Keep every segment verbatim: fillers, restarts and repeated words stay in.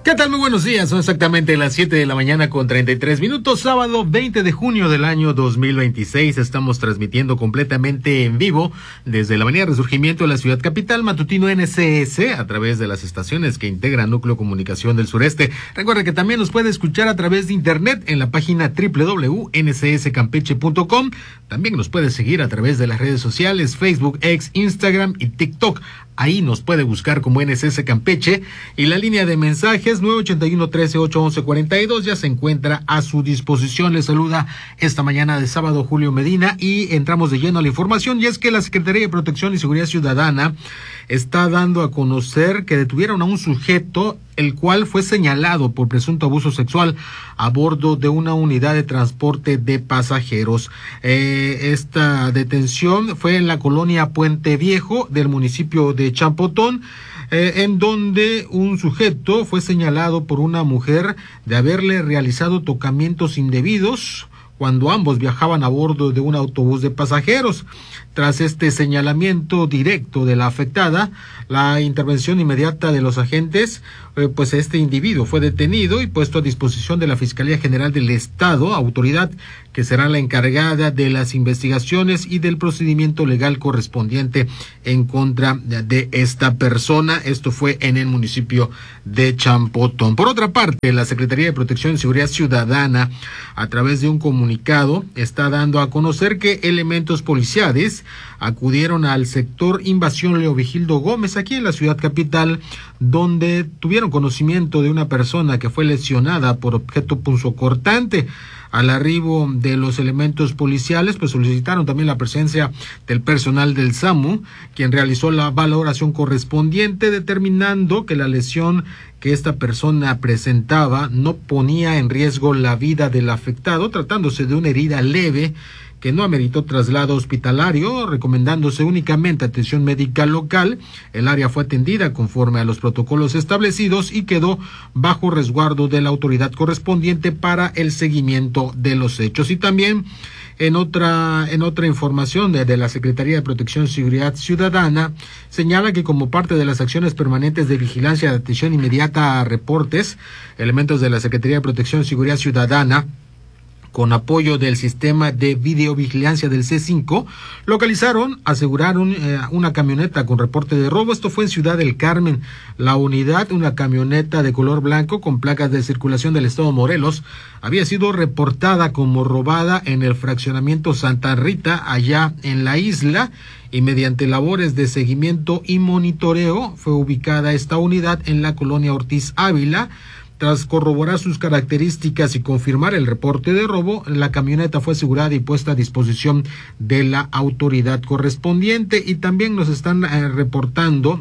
¿Qué tal? Muy buenos días, son exactamente las siete de la mañana con treinta y tres minutos, sábado veinte de junio del año dos mil veintiséis. Estamos transmitiendo completamente en vivo desde la avenida Resurgimiento de la ciudad capital, matutino N C S, a través de las estaciones que integran Núcleo Comunicación del Sureste. Recuerde que también nos puede escuchar a través de internet en la página doble u doble u doble u punto n c s campeche punto com. También nos puede seguir a través de las redes sociales, Facebook, X, Instagram y TikTok. Ahí nos puede buscar como N C S Campeche, y la línea de mensajes nueve ochenta y uno, trece, ocho once, cuarenta y dos ya se encuentra a su disposición. Les saluda esta mañana de sábado Julio Medina y entramos de lleno a la información, y es que la Secretaría de Protección y Seguridad Ciudadana está dando a conocer que detuvieron a un sujeto el cual fue señalado por presunto abuso sexual a bordo de una unidad de transporte de pasajeros. Eh, esta detención fue en la colonia Puente Viejo del municipio de Champotón, eh, en donde un sujeto fue señalado por una mujer de haberle realizado tocamientos indebidos cuando ambos viajaban a bordo de un autobús de pasajeros. Tras este señalamiento directo de la afectada, la intervención inmediata de los agentes, eh, pues este individuo fue detenido y puesto a disposición de la Fiscalía General del Estado, autoridad que será la encargada de las investigaciones y del procedimiento legal correspondiente en contra de esta persona. Esto fue en el municipio de Champotón. Por otra parte, la Secretaría de Protección y Seguridad Ciudadana, a través de un comunicado, está dando a conocer que elementos policiales acudieron al sector Invasión Leovigildo Gómez, aquí en la ciudad capital, donde tuvieron conocimiento de una persona que fue lesionada por objeto punzocortante. Al arribo de los elementos policiales, pues solicitaron también la presencia del personal del SAMU, quien realizó la valoración correspondiente, determinando que la lesión que esta persona presentaba no ponía en riesgo la vida del afectado, tratándose de una herida leve que no ameritó traslado hospitalario, recomendándose únicamente atención médica local. El área fue atendida conforme a los protocolos establecidos y quedó bajo resguardo de la autoridad correspondiente para el seguimiento de los hechos. Y también en otra en otra información de, de la Secretaría de Protección y Seguridad Ciudadana, señala que como parte de las acciones permanentes de vigilancia de atención inmediata a reportes, elementos de la Secretaría de Protección y Seguridad Ciudadana, con apoyo del sistema de videovigilancia del C cinco, localizaron, aseguraron eh, una camioneta con reporte de robo. Esto fue en Ciudad del Carmen. La unidad, una camioneta de color blanco con placas de circulación del estado Morelos, había sido reportada como robada en el fraccionamiento Santa Rita, allá en la isla, y mediante labores de seguimiento y monitoreo fue ubicada esta unidad en la colonia Ortiz Ávila. Tras corroborar sus características y confirmar el reporte de robo, la camioneta fue asegurada y puesta a disposición de la autoridad correspondiente. Y también nos están eh, reportando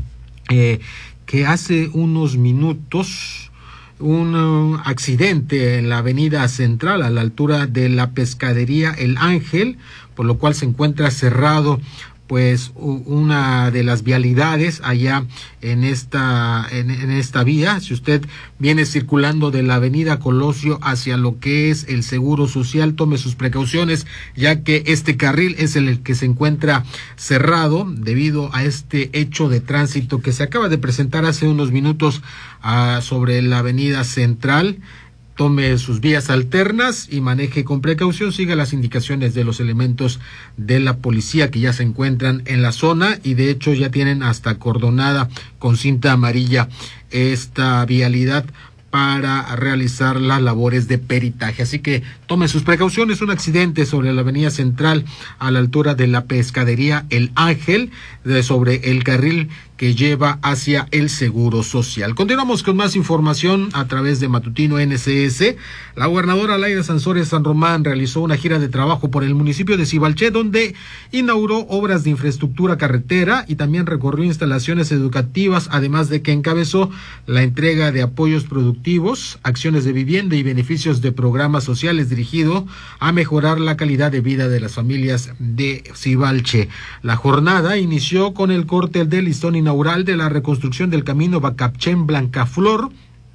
eh, que hace unos minutos un uh, accidente en la avenida central a la altura de la pescadería El Ángel, por lo cual se encuentra cerrado pues una de las vialidades allá en esta en, en esta vía. Si usted viene circulando de la avenida Colosio hacia lo que es el Seguro Social, tome sus precauciones, ya que este carril es el que se encuentra cerrado debido a este hecho de tránsito que se acaba de presentar hace unos minutos uh, sobre la avenida Central. Tome sus vías alternas y maneje con precaución, siga las indicaciones de los elementos de la policía que ya se encuentran en la zona, y de hecho ya tienen hasta acordonada con cinta amarilla esta vialidad para realizar las labores de peritaje. Así que tome sus precauciones. Un accidente sobre la avenida Central a la altura de la pescadería El Ángel, de sobre el carril que lleva hacia el Seguro Social. Continuamos con más información a través de Matutino N C S. La gobernadora Laida Sansores San Román realizó una gira de trabajo por el municipio de Cibalché, donde inauguró obras de infraestructura carretera y también recorrió instalaciones educativas, además de que encabezó la entrega de apoyos productivos, acciones de vivienda y beneficios de programas sociales dirigido a mejorar la calidad de vida de las familias de Cibalché. La jornada inició con el corte del listón inaugural de la reconstrucción del camino Bacapchén Blancaflor,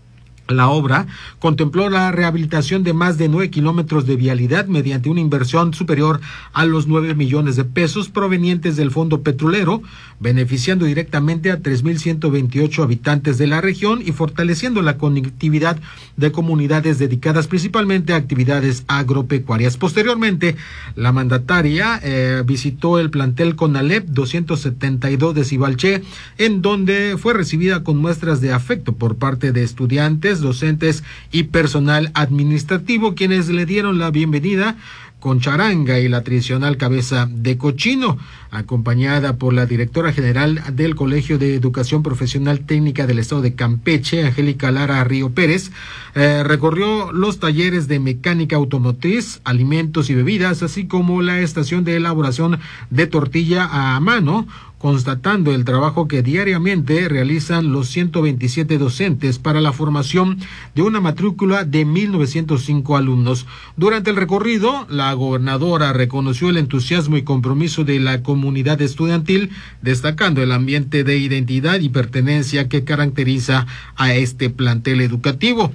La obra contempló la rehabilitación de más de nueve kilómetros de vialidad mediante una inversión superior a los nueve millones de pesos provenientes del Fondo Petrolero, beneficiando directamente a tres mil ciento veintiocho habitantes de la región y fortaleciendo la conectividad de comunidades dedicadas principalmente a actividades agropecuarias. Posteriormente, la mandataria eh, visitó el plantel CONALEP doscientos setenta y dos de Cibalché, en donde fue recibida con muestras de afecto por parte de estudiantes, docentes y personal administrativo, quienes le dieron la bienvenida con charanga y la tradicional cabeza de cochino, acompañada por la directora general del Colegio de Educación Profesional Técnica del Estado de Campeche, Angélica Lara Río Pérez. Eh, recorrió los talleres de mecánica automotriz, alimentos y bebidas, así como la estación de elaboración de tortilla a mano, constatando el trabajo que diariamente realizan los ciento veintisiete docentes para la formación de una matrícula de mil novecientos cinco alumnos. Durante el recorrido, la gobernadora reconoció el entusiasmo y compromiso de la comunidad estudiantil, destacando el ambiente de identidad y pertenencia que caracteriza a este plantel educativo.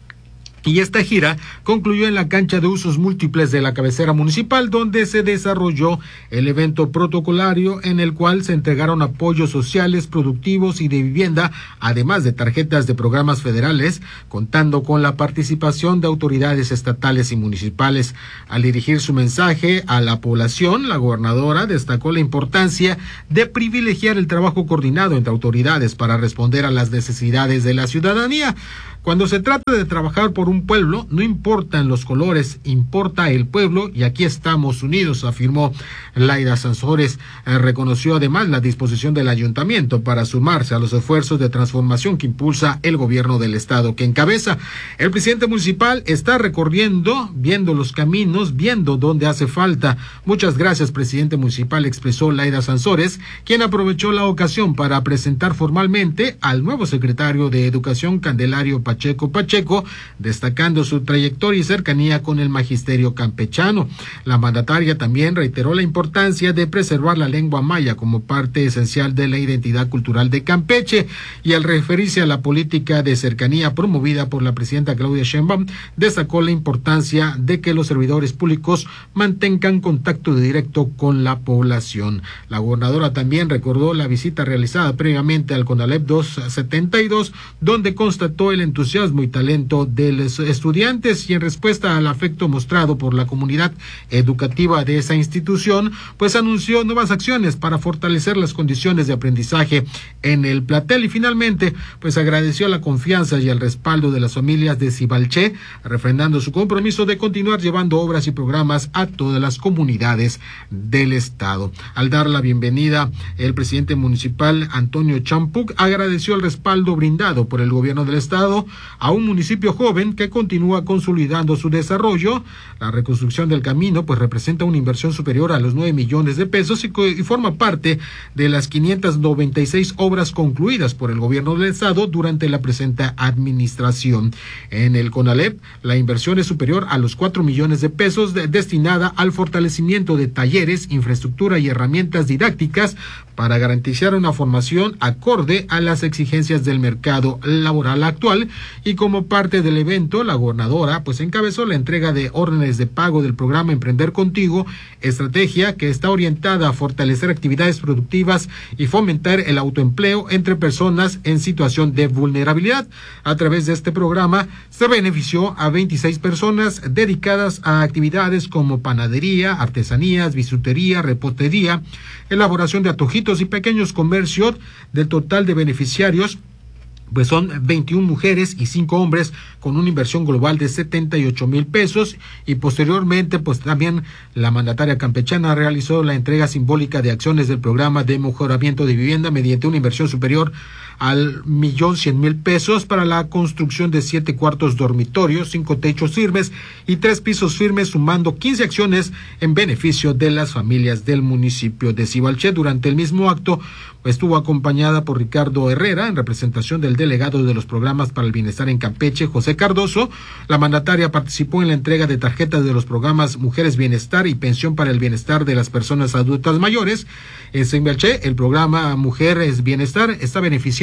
Y esta gira concluyó en la cancha de usos múltiples de la cabecera municipal, donde se desarrolló el evento protocolario en el cual se entregaron apoyos sociales, productivos y de vivienda, además de tarjetas de programas federales, contando con la participación de autoridades estatales y municipales. Al dirigir su mensaje a la población, la gobernadora destacó la importancia de privilegiar el trabajo coordinado entre autoridades para responder a las necesidades de la ciudadanía. Cuando se trata de trabajar por un pueblo, no importan los colores, importa el pueblo, y aquí estamos unidos, afirmó Laida Sansores. Eh, reconoció además la disposición del ayuntamiento para sumarse a los esfuerzos de transformación que impulsa el gobierno del estado que encabeza. El presidente municipal está recorriendo, viendo los caminos, viendo dónde hace falta. Muchas gracias, presidente municipal, expresó Laida Sansores, quien aprovechó la ocasión para presentar formalmente al nuevo secretario de Educación, Candelario Pacheco Pacheco, destacando su trayectoria y cercanía con el magisterio campechano. La mandataria también reiteró la importancia de preservar la lengua maya como parte esencial de la identidad cultural de Campeche, y al referirse a la política de cercanía promovida por la presidenta Claudia Sheinbaum, destacó la importancia de que los servidores públicos mantengan contacto directo con la población. La gobernadora también recordó la visita realizada previamente al CONALEP doscientos setenta y dos, donde constató el entusiasmo entusiasmo y talento de los estudiantes, y en respuesta al afecto mostrado por la comunidad educativa de esa institución, pues anunció nuevas acciones para fortalecer las condiciones de aprendizaje en el plantel. Y finalmente, pues agradeció la confianza y el respaldo de las familias de Cibalché, refrendando su compromiso de continuar llevando obras y programas a todas las comunidades del estado. Al dar la bienvenida, el presidente municipal Antonio Champuc agradeció el respaldo brindado por el gobierno del estado a un municipio joven que continúa consolidando su desarrollo. La reconstrucción del camino pues representa una inversión superior a los nueve millones de pesos y, y forma parte de las quinientas noventa y seis obras concluidas por el gobierno del estado durante la presente administración. En el CONALEP, la inversión es superior a los cuatro millones de pesos de, destinada al fortalecimiento de talleres, infraestructura y herramientas didácticas para garantizar una formación acorde a las exigencias del mercado laboral actual. Y como parte del evento, la gobernadora pues encabezó la entrega de órdenes de pago del programa Emprender Contigo, estrategia que está orientada a fortalecer actividades productivas y fomentar el autoempleo entre personas en situación de vulnerabilidad. A través de este programa se benefició a veintiséis personas dedicadas a actividades como panadería, artesanías, bisutería, repostería, elaboración de antojitos y pequeños comercios. Del total de beneficiarios, pues son veintiuna mujeres y cinco hombres, con una inversión global de setenta y ocho mil pesos. Y posteriormente, pues también la mandataria campechana realizó la entrega simbólica de acciones del programa de mejoramiento de vivienda mediante una inversión superior al millón cien mil pesos para la construcción de siete cuartos dormitorios, cinco techos firmes y tres pisos firmes, sumando quince acciones en beneficio de las familias del municipio de Cibalché. Durante el mismo acto estuvo acompañada por Ricardo Herrera, en representación del delegado de los programas para el bienestar en Campeche, José Cardoso. La mandataria participó en la entrega de tarjetas de los programas Mujeres Bienestar y Pensión para el Bienestar de las Personas Adultas Mayores. En Cibalché, el programa Mujeres Bienestar está beneficiando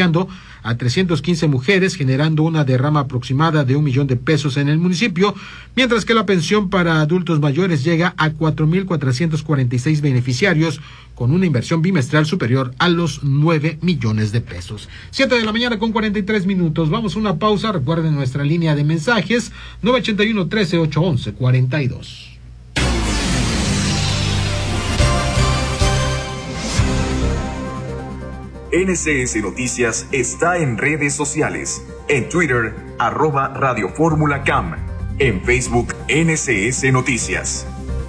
beneficiando a trescientas quince mujeres, generando una derrama aproximada de un millón de pesos en el municipio, mientras que la pensión para adultos mayores llega a cuatro mil cuatrocientos cuarenta y seis beneficiarios, con una inversión bimestral superior a los nueve millones de pesos. Siete de la mañana con cuarenta y tres minutos. Vamos a una pausa. Recuerden nuestra línea de mensajes nueve ochenta y uno, trece, ocho once, cuarenta y dos. N C S Noticias está en redes sociales. En Twitter, arroba Radio Fórmula Cam. En Facebook, N C S Noticias.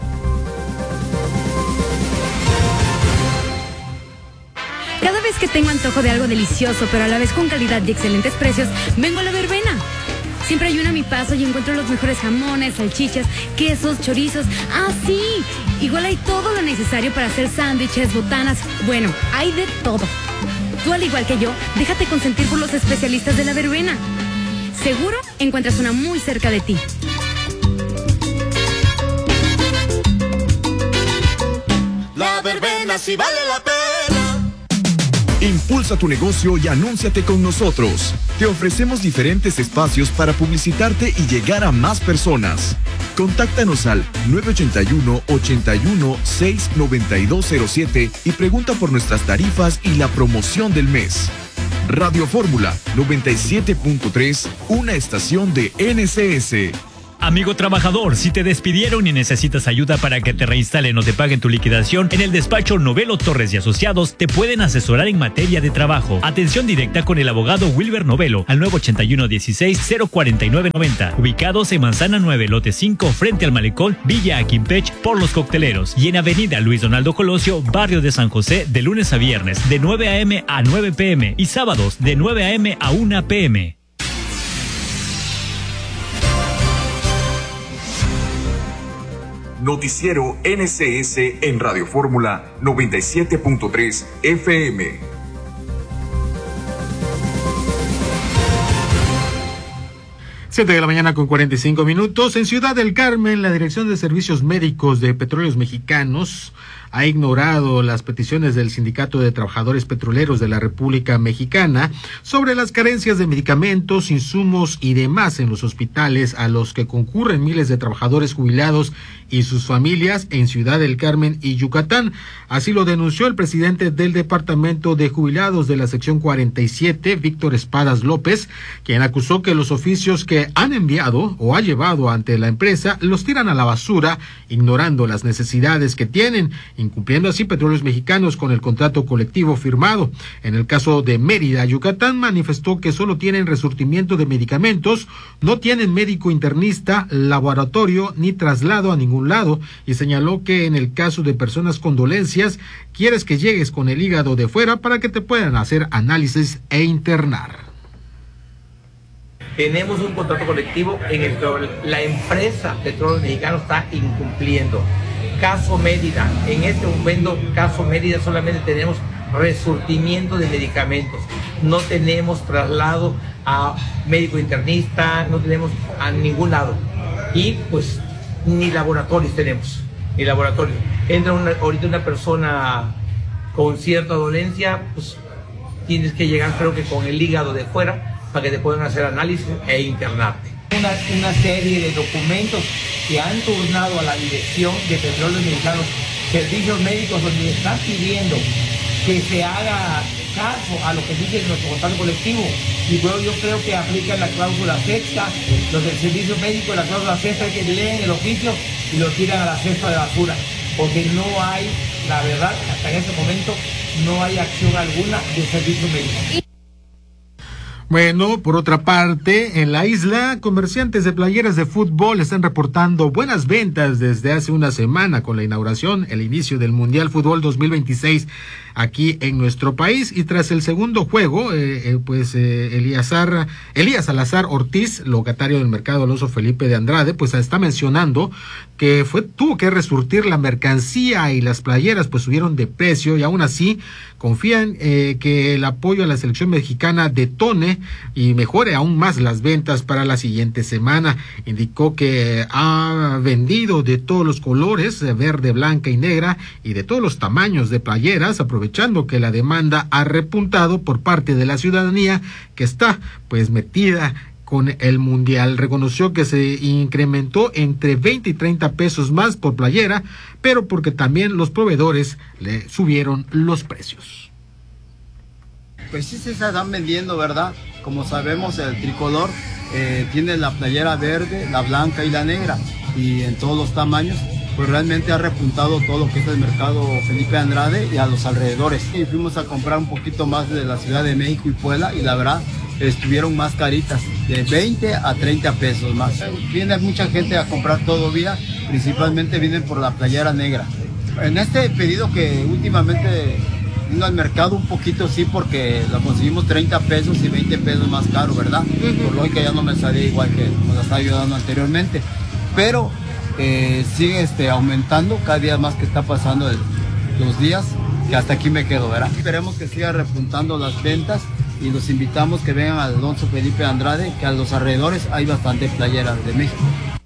Cada vez que tengo antojo de algo delicioso, pero a la vez con calidad y excelentes precios, vengo a La Verbena. Siempre hay uno a mi paso y encuentro los mejores jamones, salchichas, quesos, chorizos. ¡Ah, sí! Igual hay todo lo necesario para hacer sándwiches, botanas. Bueno, hay de todo. Tú, al igual que yo, déjate consentir por los especialistas de La Verbena. Seguro encuentras una muy cerca de ti. La Verbena sí vale la pena. Impulsa tu negocio y anúnciate con nosotros. Te ofrecemos diferentes espacios para publicitarte y llegar a más personas. Contáctanos al nueve ochenta y uno, ochenta y uno, seis noventa y dos cero siete y pregunta por nuestras tarifas y la promoción del mes. Radio Fórmula noventa y siete punto tres, una estación de N C S. Amigo trabajador, si te despidieron y necesitas ayuda para que te reinstalen o te paguen tu liquidación, en el despacho Novelo Torres y Asociados te pueden asesorar en materia de trabajo. Atención directa con el abogado Wilber Novelo al nueve ochenta y uno, dieciséis, cero cuarenta y nueve noventa. Ubicados en Manzana nueve, lote cinco, frente al Malecón, Villa Aquimpech, por Los Cocteleros. Y en Avenida Luis Donaldo Colosio, barrio de San José, de lunes a viernes, de nueve a eme a nueve pe eme y sábados de nueve a eme a una pe eme. Noticiero N C S en Radio Fórmula noventa y siete punto tres efe eme. Siete de la mañana con cuarenta y cinco minutos. En Ciudad del Carmen, la Dirección de Servicios Médicos de Petróleos Mexicanos ha ignorado las peticiones del Sindicato de Trabajadores Petroleros de la República Mexicana sobre las carencias de medicamentos, insumos y demás en los hospitales a los que concurren miles de trabajadores jubilados y sus familias en Ciudad del Carmen y Yucatán. Así lo denunció el presidente del Departamento de Jubilados de la sección cuarenta y siete, Víctor Espadas López, quien acusó que los oficios que han enviado o ha llevado ante la empresa los tiran a la basura, ignorando las necesidades que tienen, incumpliendo así Petróleos Mexicanos con el contrato colectivo firmado. En el caso de Mérida, Yucatán, manifestó que solo tienen resurtimiento de medicamentos, no tienen médico internista, laboratorio ni traslado a ningún lado, y señaló que en el caso de personas con dolencias, quieres que llegues con el hígado de fuera para que te puedan hacer análisis e internar. Tenemos un contrato colectivo en el que la empresa Petróleos Mexicanos está incumpliendo. Caso Mérida, en este momento, caso Mérida, solamente tenemos resurtimiento de medicamentos. No tenemos traslado a médico internista, no tenemos a ningún lado. Y pues ni laboratorios tenemos, ni laboratorios. Entra una, ahorita una persona con cierta dolencia, pues tienes que llegar, creo que con el hígado de fuera, para que te puedan hacer análisis e internarte. Una, una serie de documentos que han turnado a la Dirección de Petróleos Mexicanos, Servicios Médicos, donde están pidiendo que se haga caso a lo que dice nuestro contrato colectivo. Y luego yo creo que aplican la cláusula sexta, los del Servicio Médico, la cláusula sexta, que leen el oficio y lo tiran a la cesta de basura, porque no hay, la verdad, hasta en este momento, no hay acción alguna de Servicio Médico. Bueno, por otra parte, en la isla, comerciantes de playeras de fútbol están reportando buenas ventas desde hace una semana con la inauguración, el inicio del Mundial Fútbol dos mil veintiséis aquí en nuestro país. Y tras el segundo juego, eh, eh, pues eh, Elíasar, Elías Salazar Ortiz, locatario del mercado Alonso Felipe de Andrade, pues está mencionando que fue tuvo que resurtir la mercancía y las playeras pues subieron de precio, y aún así confían eh, que el apoyo a la selección mexicana detone mejore y mejore aún más las ventas para la siguiente semana. Indicó que ha vendido de todos los colores, verde, blanca y negra, y de todos los tamaños de playeras, aprovechando que la demanda ha repuntado por parte de la ciudadanía que está pues metida con el mundial. Reconoció que se incrementó entre veinte y treinta pesos más por playera, pero porque también los proveedores le subieron los precios. Pues sí se están vendiendo, ¿verdad? Como sabemos, el tricolor eh, tiene la playera verde, la blanca y la negra, y en todos los tamaños. Pues realmente ha repuntado todo lo que es el mercado Felipe Andrade y a los alrededores. Y fuimos a comprar un poquito más de la Ciudad de México y Puebla, y la verdad estuvieron más caritas, de veinte a treinta pesos más. Viene mucha gente a comprar todavía, principalmente vienen por la playera negra. En este pedido que últimamente vino al mercado un poquito sí, porque lo conseguimos treinta pesos y veinte pesos más caro, ¿verdad? Por lógica ya no me salía igual que nos la estaba ayudando anteriormente. Pero eh, sigue este, aumentando cada día más que está pasando el, los días, que hasta aquí me quedo, ¿verdad? Esperemos que siga repuntando las ventas y los invitamos que vengan al Alonso Felipe Andrade, que a los alrededores hay bastante playeras de México.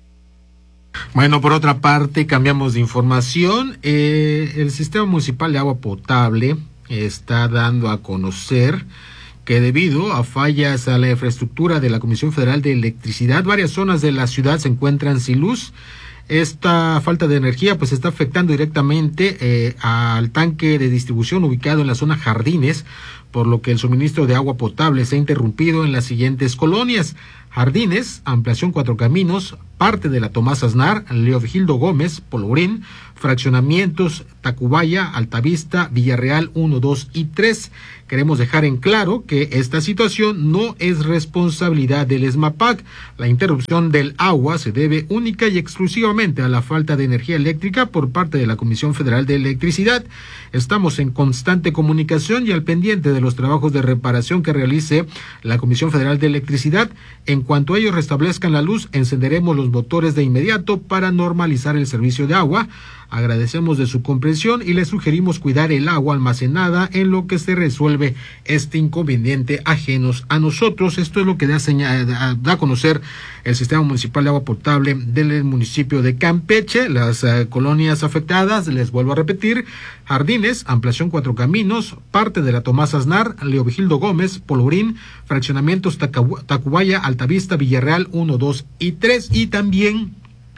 Bueno, por otra parte, cambiamos de información. Eh, el Sistema Municipal de Agua Potable está dando a conocer que debido a fallas a la infraestructura de la Comisión Federal de Electricidad, varias zonas de la ciudad se encuentran sin luz. Esta falta de energía pues está afectando directamente eh, al tanque de distribución ubicado en la zona Jardines, por lo que el suministro de agua potable se ha interrumpido en las siguientes colonias: Jardines, Ampliación Cuatro Caminos, parte de la Tomás Aznar, Leovigildo Gómez, Polvorín, fraccionamientos Tacubaya, Altavista, Villarreal uno, dos y tres. Queremos dejar en claro que esta situación no es responsabilidad del ESMAPAC. La interrupción del agua se debe única y exclusivamente a la falta de energía eléctrica por parte de la Comisión Federal de Electricidad. Estamos en constante comunicación y al pendiente de los trabajos de reparación que realice la Comisión Federal de Electricidad. En cuanto ellos restablezcan la luz, encenderemos los motores de inmediato para normalizar el servicio de agua. Agradecemos de su comprensión y les sugerimos cuidar el agua almacenada en lo que se resuelve este inconveniente ajenos a nosotros. Esto es lo que da, señal, da a conocer el Sistema Municipal de Agua Potable del municipio de Campeche. Las uh, colonias afectadas, les vuelvo a repetir: Jardines, Ampliación Cuatro Caminos, parte de la Tomás Aznar, Leovigildo Gómez, Polvorín, fraccionamientos Tacu- Tacubaya, Altavista, Villarreal uno, dos y tres. Y también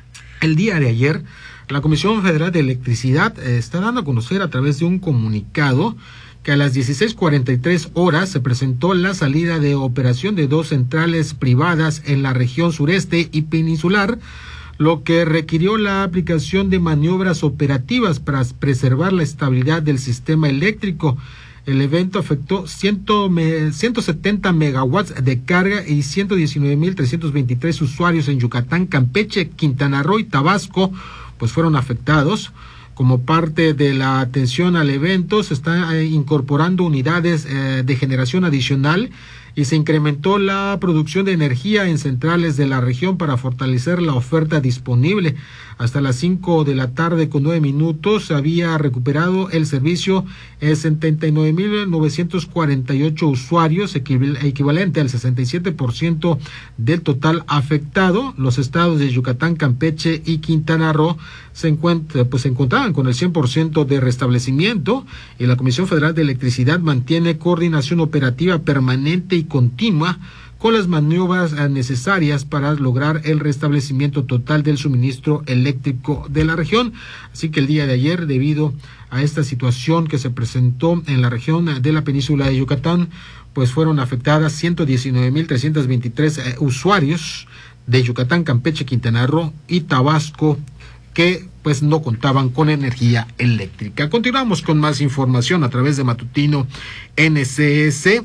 el día de ayer la Comisión Federal de Electricidad eh, está dando a conocer a través de un comunicado que a las dieciséis cuarenta y tres horas se presentó la salida de operación de dos centrales privadas en la región sureste y peninsular, lo que requirió la aplicación de maniobras operativas para preservar la estabilidad del sistema eléctrico. El evento afectó ciento setenta megawatts de carga y ciento diecinueve mil trescientos veintitrés usuarios en Yucatán, Campeche, Quintana Roo y Tabasco, pues fueron afectados. Como parte de la atención al evento, se está eh, incorporando unidades eh, de generación adicional y se incrementó la producción de energía en centrales de la región para fortalecer la oferta disponible. Hasta las cinco de la tarde con nueve minutos había recuperado el servicio eh, setenta y nueve mil novecientos cuarenta y ocho usuarios, equival- equivalente al sesenta y siete por ciento del total afectado. Los estados de Yucatán, Campeche y Quintana Roo se encuentra, pues se encontraban con el cien por ciento de restablecimiento, y la Comisión Federal de Electricidad mantiene coordinación operativa permanente y continua con las maniobras necesarias para lograr el restablecimiento total del suministro eléctrico de la región. Así que el día de ayer, debido a esta situación que se presentó en la región de la península de Yucatán, pues fueron afectadas ciento diecinueve mil trescientos veintitrés eh, usuarios de Yucatán, Campeche, Quintana Roo y Tabasco, que pues no contaban con energía eléctrica. Continuamos con más información a través de Matutino N C S.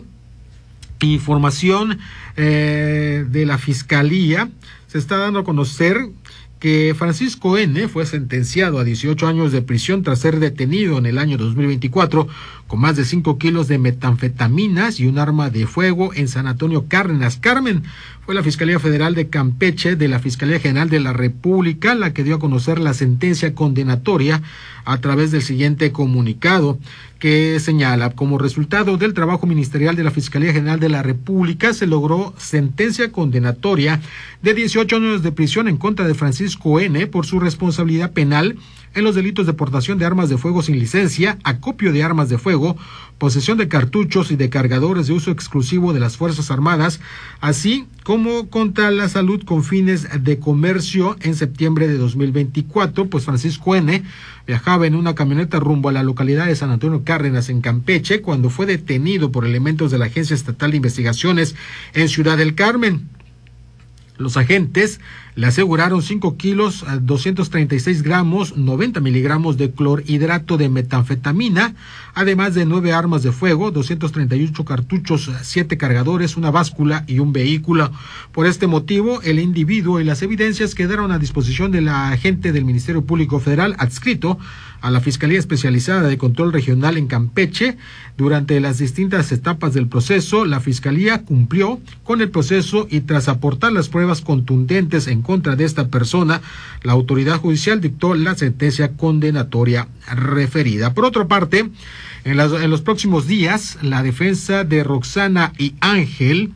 Información eh, de la Fiscalía. Se está dando a conocer que Francisco N. fue sentenciado a dieciocho años de prisión tras ser detenido en el año dos mil veinticuatro con más de cinco kilos de metanfetaminas y un arma de fuego en San Antonio Cárdenas. Carmen, fue la Fiscalía Federal de Campeche de la Fiscalía General de la República la que dio a conocer la sentencia condenatoria a través del siguiente comunicado, que señala: como resultado del trabajo ministerial de la Fiscalía General de la República, se logró sentencia condenatoria de dieciocho años de prisión en contra de Francisco N. por su responsabilidad penal en los delitos de portación de armas de fuego sin licencia, acopio de armas de fuego, posesión de cartuchos y de cargadores de uso exclusivo de las Fuerzas Armadas, así como contra la salud con fines de comercio. En septiembre de dos mil veinticuatro, pues Francisco N. viajaba en una camioneta rumbo a la localidad de San Antonio Cárdenas, en Campeche, cuando fue detenido por elementos de la Agencia Estatal de Investigaciones en Ciudad del Carmen. Los agentes le aseguraron cinco kilos, doscientos treinta y seis gramos, noventa miligramos de clorhidrato de metanfetamina, además de nueve armas de fuego, doscientos treinta y ocho cartuchos, siete cargadores, una báscula y un vehículo. Por este motivo, el individuo y las evidencias quedaron a disposición de la agente del Ministerio Público Federal adscrito a la Fiscalía Especializada de Control Regional en Campeche. Durante las distintas etapas del proceso, la Fiscalía cumplió con el proceso y tras aportar las pruebas contundentes en contra de esta persona, la autoridad judicial dictó la sentencia condenatoria referida. Por otra parte, en, las, en los próximos días, la defensa de Roxana y Ángel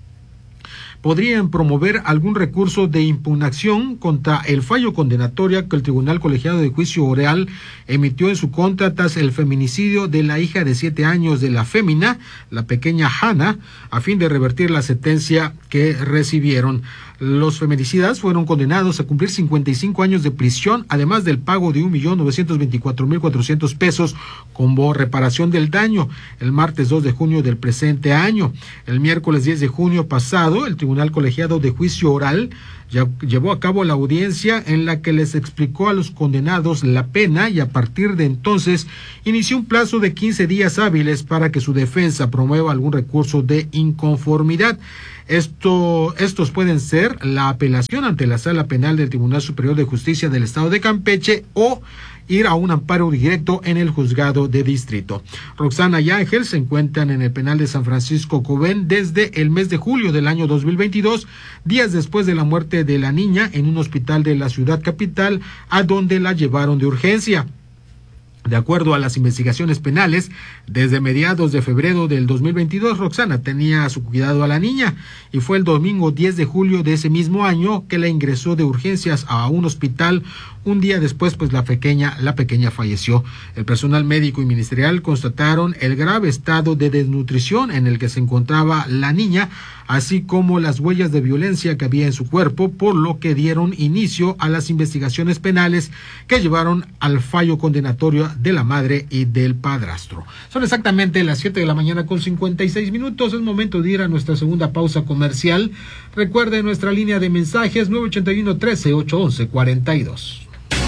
podrían promover algún recurso de impugnación contra el fallo condenatorio que el Tribunal Colegiado de Juicio Oral emitió en su contra tras el feminicidio de la hija de siete años de la fémina, la pequeña Hannah, a fin de revertir la sentencia que recibieron. Los feminicidas fueron condenados a cumplir cincuenta y cinco años de prisión, además del pago de un millón novecientos veinticuatro mil cuatrocientos pesos como reparación del daño, el martes dos de junio del presente año. El miércoles diez de junio pasado, el Tribunal Colegiado de Juicio Oral ya llevó a cabo la audiencia en la que les explicó a los condenados la pena y a partir de entonces inició un plazo de quince días hábiles para que su defensa promueva algún recurso de inconformidad. Esto, estos pueden ser la apelación ante la Sala Penal del Tribunal Superior de Justicia del Estado de Campeche o ir a un amparo directo en el juzgado de distrito. Roxana y Ángel se encuentran en el penal de San Francisco Cobén desde el mes de julio del año dos mil veintidós, días después de la muerte de la niña en un hospital de la ciudad capital, a donde la llevaron de urgencia. De acuerdo a las investigaciones penales, desde mediados de febrero del dos mil veintidós, Roxana tenía a su cuidado a la niña y fue el domingo diez de julio de ese mismo año que la ingresó de urgencias a un hospital. Un día después, pues la pequeña, la pequeña falleció. El personal médico y ministerial constataron el grave estado de desnutrición en el que se encontraba la niña, así como las huellas de violencia que había en su cuerpo, por lo que dieron inicio a las investigaciones penales que llevaron al fallo condenatorio de la madre y del padrastro. Son exactamente las siete de la mañana con cincuenta y seis minutos. Es momento de ir a nuestra segunda pausa comercial. Recuerde nuestra línea de mensajes nueve ochenta y uno, trece, ocho once, cuarenta y dos.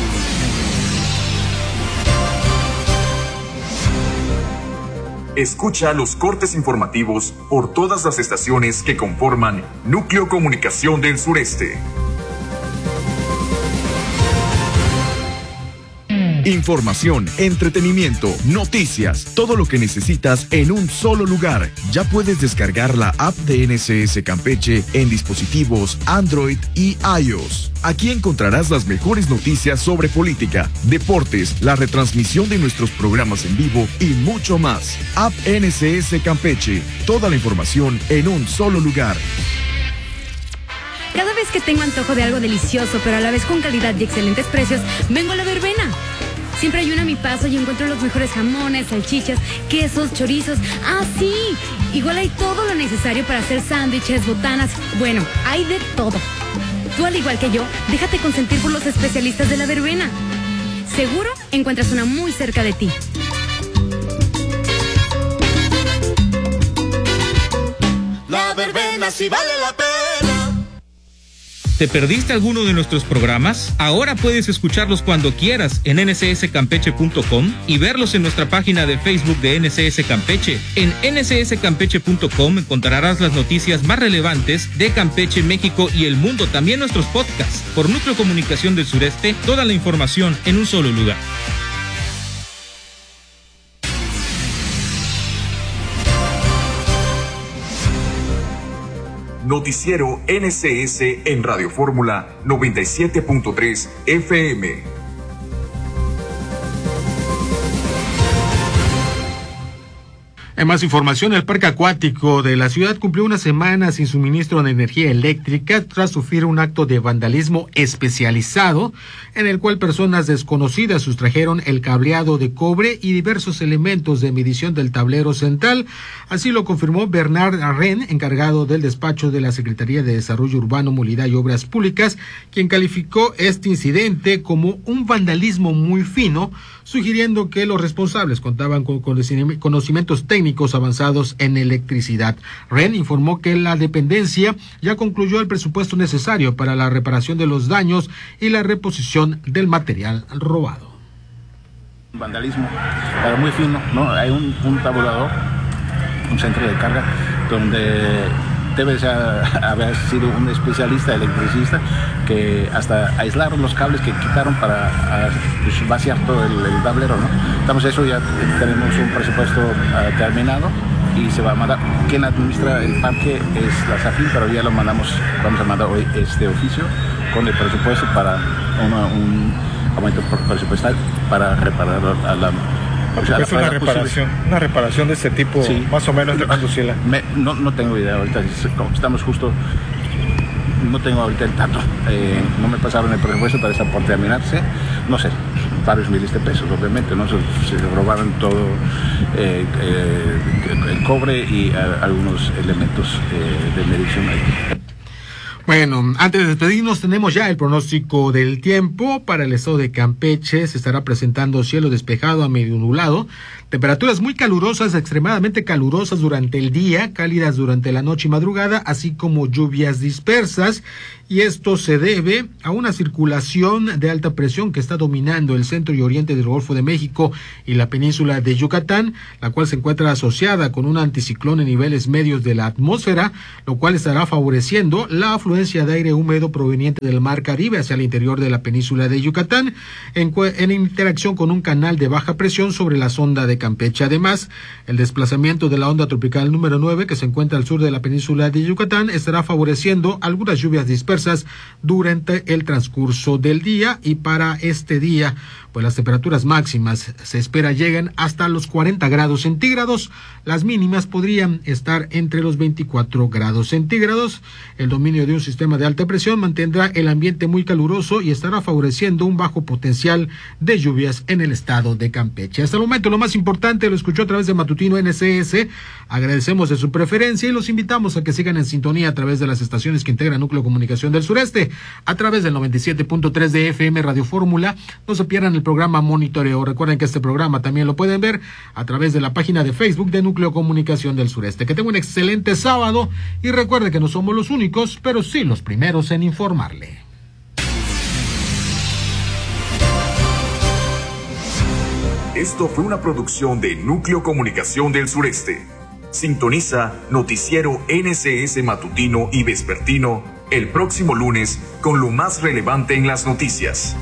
Escucha los cortes informativos por todas las estaciones que conforman Núcleo Comunicación del Sureste. Información, entretenimiento, noticias, todo lo que necesitas en un solo lugar. Ya puedes descargar la app de N S S Campeche en dispositivos Android y iOS. Aquí encontrarás las mejores noticias sobre política, deportes, la retransmisión de nuestros programas en vivo y mucho más. App N S S Campeche, toda la información en un solo lugar. Cada vez que tengo antojo de algo delicioso, pero a la vez con calidad y excelentes precios, vengo a La Verbena. Siempre hay una a mi paso y encuentro los mejores jamones, salchichas, quesos, chorizos. ¡Ah, sí! Igual hay todo lo necesario para hacer sándwiches, botanas. Bueno, hay de todo. Tú, al igual que yo, déjate consentir por los especialistas de La Verbena. Seguro encuentras una muy cerca de ti. La verbena sí vale la pena. ¿Te perdiste alguno de nuestros programas? Ahora puedes escucharlos cuando quieras en ene ce ese campeche punto com y verlos en nuestra página de Facebook de N C S Campeche. En ene ce ese campeche punto com encontrarás las noticias más relevantes de Campeche, México y el mundo. También nuestros podcasts. Por Núcleo Comunicación del Sureste, toda la información en un solo lugar. Noticiero N C S en Radio Fórmula noventa y siete punto tres F M. En más información, el parque acuático de la ciudad cumplió una semana sin suministro de energía eléctrica tras sufrir un acto de vandalismo especializado en el cual personas desconocidas sustrajeron el cableado de cobre y diversos elementos de medición del tablero central. Así lo confirmó Bernard Arren, encargado del despacho de la Secretaría de Desarrollo Urbano, Movilidad y Obras Públicas, quien calificó este incidente como un vandalismo muy fino, sugiriendo que los responsables contaban con conocimientos técnicos avanzados en electricidad. Ren informó que la dependencia ya concluyó el presupuesto necesario para la reparación de los daños y la reposición del material robado. Vandalismo, pero muy fino, ¿no? Hay un, un tabulador, un centro de carga, donde debe haber sido un especialista electricista que hasta aislaron los cables que quitaron para a, pues, vaciar todo el, el tablero, ¿no? Entonces eso ya tenemos un presupuesto uh, terminado y se va a mandar. Quien administra el parque es la SAFIN, pero ya lo mandamos, vamos a mandar hoy este oficio con el presupuesto para una, un aumento presupuestal para reparar a la... O sea, es una reparación, una reparación de este tipo, sí. Más o menos de cuándo oscila. Me, no, no tengo idea ahorita, estamos justo, no tengo ahorita el dato, eh, no me pasaron el presupuesto para estar por terminarse, no sé, varios miles de pesos obviamente, ¿no? Se, se robaron todo eh, eh, el cobre y a, algunos elementos eh, de medición ahí. Bueno, antes de despedirnos tenemos ya el pronóstico del tiempo para el estado de Campeche. Se estará presentando cielo despejado a medio nublado, temperaturas muy calurosas, extremadamente calurosas durante el día, cálidas durante la noche y madrugada, así como lluvias dispersas. Y esto se debe a una circulación de alta presión que está dominando el centro y oriente del Golfo de México y la península de Yucatán, la cual se encuentra asociada con un anticiclón en niveles medios de la atmósfera, lo cual estará favoreciendo la afluencia de aire húmedo proveniente del Mar Caribe hacia el interior de la península de Yucatán, en, en interacción con un canal de baja presión sobre la sonda de Campeche. Además, el desplazamiento de la onda tropical número nueve, que se encuentra al sur de la península de Yucatán, estará favoreciendo algunas lluvias dispersas durante el transcurso del día. Y para este día, pues las temperaturas máximas se espera lleguen hasta los cuarenta grados centígrados, las mínimas podrían estar entre los veinticuatro grados centígrados. El dominio de un sistema de alta presión mantendrá el ambiente muy caluroso y estará favoreciendo un bajo potencial de lluvias en el estado de Campeche. Hasta el momento lo más importante lo escuchó a través de Matutino N C S. Agradecemos de su preferencia y los invitamos a que sigan en sintonía a través de las estaciones que integran Núcleo Comunicación del Sureste, a través del noventa y siete punto tres de F M Radio Fórmula. No se pierdan el programa Monitoreo. Recuerden que este programa también lo pueden ver a través de la página de Facebook de Núcleo Comunicación del Sureste. Que tenga un excelente sábado y recuerde que no somos los únicos, pero sí los primeros en informarle. Esto fue una producción de Núcleo Comunicación del Sureste. Sintoniza Noticiero N C S Matutino y Vespertino el próximo lunes con lo más relevante en las noticias.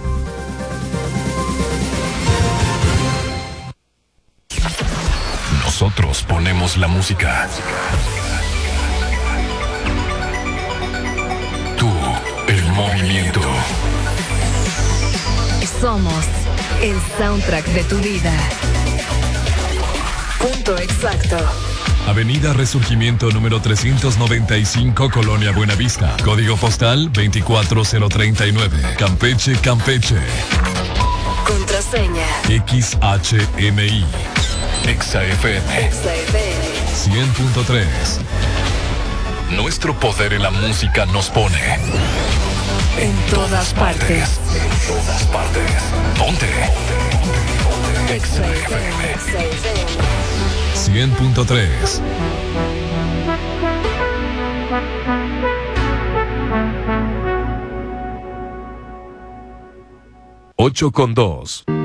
Nosotros ponemos la música. Tú, el movimiento. Somos el soundtrack de tu vida. Punto exacto. Avenida Resurgimiento número trescientos noventa y cinco, Colonia Buenavista. Código postal veinticuatro cero treinta y nueve. Campeche, Campeche. Contraseña X H M I. Exa F M. Exa F M. cien punto tres. Nuestro poder en la música nos pone en todas partes. En todas partes. Ponte. Exa F M. cien punto tres. ocho con dos.